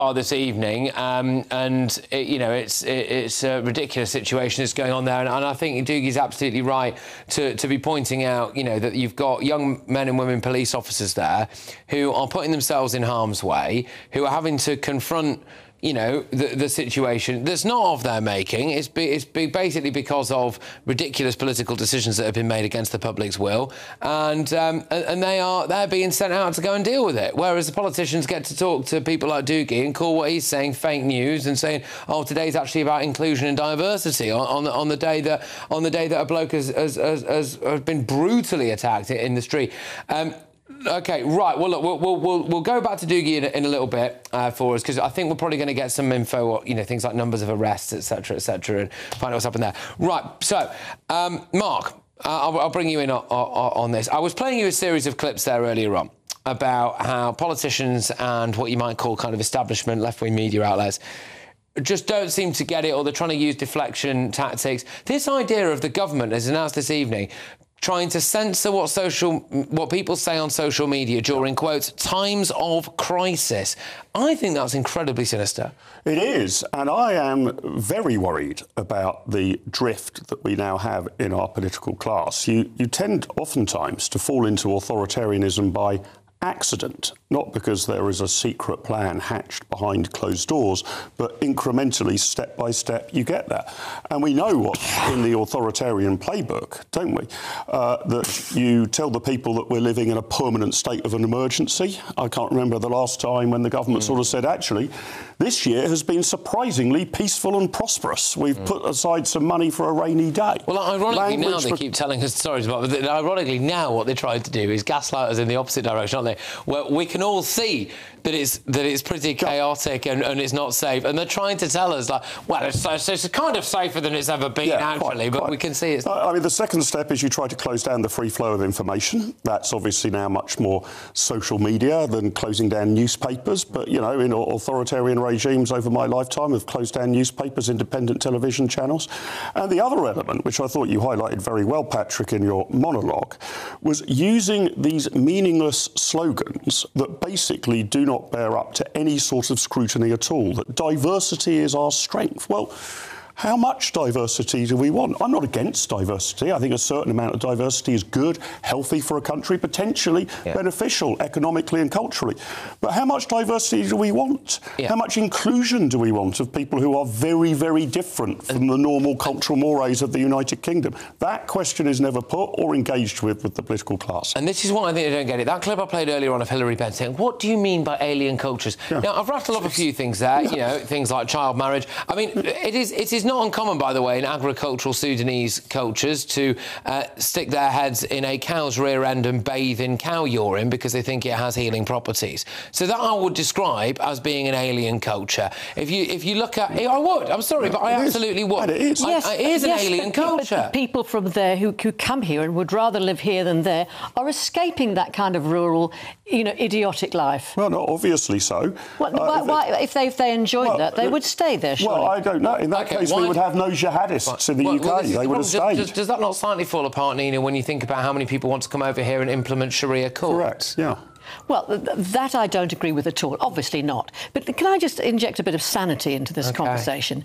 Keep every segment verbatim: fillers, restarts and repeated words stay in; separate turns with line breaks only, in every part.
are this evening, um, and it, you know it's it, it's a ridiculous situation that's going on there, and, and I think Doogie's absolutely right to to be pointing out, you know, that you've got young men and women police officers there who are putting themselves in harm's way, who are having to confront, you know, the, the situation that's not of their making. It's, be, it's be basically because of ridiculous political decisions that have been made against the public's will, and um, and they are they're being sent out to go and deal with it. Whereas the politicians get to talk to people like Doogie and call what he's saying fake news and saying, oh, today's actually about inclusion and diversity on on the, on the day that on the day that a bloke has has, has, has, has been brutally attacked in the street. Um, OK, right, well, look, we'll, we'll, we'll, we'll go back to Doogie in, in a little bit uh, for us, because I think we're probably going to get some info, you know, things like numbers of arrests, et cetera, et cetera, and find out what's happened there. Right, so, um, Mark, uh, I'll, I'll bring you in on, on, on this. I was playing you a series of clips there earlier on about how politicians and what you might call kind of establishment, left-wing media outlets just don't seem to get it, or they're trying to use deflection tactics. This idea of the government, as announced this evening, trying to censor what social, what people say on social media during, quotes, times of crisis. I think that's incredibly sinister.
It is, and I am very worried about the drift that we now have in our political class. You, you tend oftentimes to fall into authoritarianism by accident, not because there is a secret plan hatched behind closed doors, but incrementally, step by step, you get that. And we know what in the authoritarian playbook, don't we? Uh, that you tell the people that we're living in a permanent state of an emergency. I can't remember the last time when the government mm. sort of said, actually, this year has been surprisingly peaceful and prosperous. We've mm. put aside some money for a rainy day.
Well, ironically Language now they keep telling us stories about it. Ironically now what they tried to do is gaslight us in the opposite direction, aren't they? Well, we can all see that it's that it's pretty chaotic and, and it's not safe, and they're trying to tell us, like, well, it's, it's kind of safer than it's ever been, yeah, actually, quite, but quite. we can see it's...
I mean, the second step is you try to close down the free flow of information. That's obviously now much more social media than closing down newspapers, but, you know, in authoritarian regimes over my lifetime have closed down newspapers, independent television channels. And the other element, which I thought you highlighted very well, Patrick, in your monologue, was using these meaningless slogans that basically do not bear up to any sort of scrutiny at all, that diversity is our strength. Well, how much diversity do we want? I'm not against diversity. I think a certain amount of diversity is good, healthy for a country, potentially yeah. beneficial economically and culturally. But how much diversity do we want? Yeah. How much inclusion do we want of people who are very, very different from the normal cultural mores of the United Kingdom? That question is never put or engaged with with the political class.
And this is what I think they don't get it. That clip I played earlier on of Hilary Benn saying, what do you mean by alien cultures? Yeah. Now, I've rattled off a few things there, yeah. you know, things like child marriage. I mean, it is, it is not uncommon, by the way, in agricultural Sudanese cultures to uh, stick their heads in a cow's rear end and bathe in cow urine because they think it has healing properties. So that I would describe as being an alien culture. If you if you look at... I would. I'm sorry, but I absolutely would.
It is.
Yes,
I, it is
yes,
an alien
but,
culture.
But the people from there who, who come here and would rather live here than there are escaping that kind of rural, you know, idiotic life.
Well, no, obviously so.
Well, uh, why, if, why, if they if they enjoyed well, that, they would stay there, surely.
Well, I don't know. In that
okay,
case,
why?
we would have no jihadists in the
well,
U K.
Well,
they would have stayed.
Does, does that not slightly fall apart, Nina, when you think about how many people want to come over here and implement Sharia court?
Correct, yeah.
Well, th that I don't agree with at all. Obviously not. But can I just inject a bit of sanity into this okay. conversation?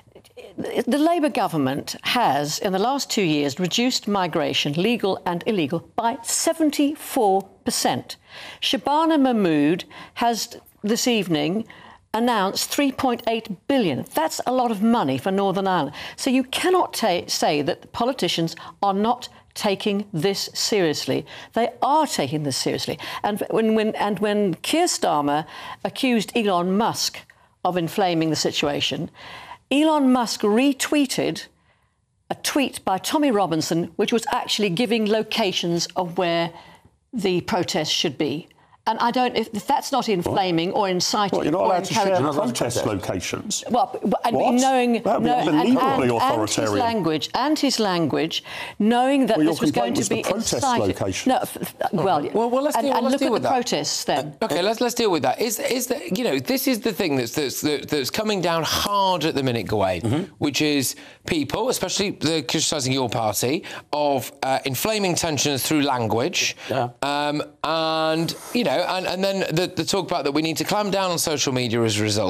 The Labour government has, in the last two years, reduced migration, legal and illegal, by seventy-four percent. Shabana Mahmood has, this evening, announced three point eight billion. That's a lot of money for Northern Ireland. So you cannot say that politicians are not taking this seriously. They are taking this seriously. And when, when, and when Keir Starmer accused Elon Musk of inflaming the situation, Elon Musk retweeted a tweet by Tommy Robinson, which was actually giving locations of where the protests should be. And I don't... If, if that's not inflaming or inciting...
Well, you're not allowed to share protest locations.
Well, and
what?
knowing...
That would be
no,
unbelievably
and,
authoritarian.
And his language, and his language, knowing that
well,
this was going
was
to be
the protest
inciting...
location.
No, well,
well, well let's
and,
deal,
and
let's
look
deal
at
with
the
that.
protests then.
Uh, OK, let's, let's deal with that. Is, is that, you know, this is the thing that's, that's, that's coming down hard at the minute, Gawain, mm-hmm. which is people, especially the criticising your party, of uh, inflaming tensions through language, yeah. um, and, you know, and, and then the, the talk about that we need to clamp down on social media as a result.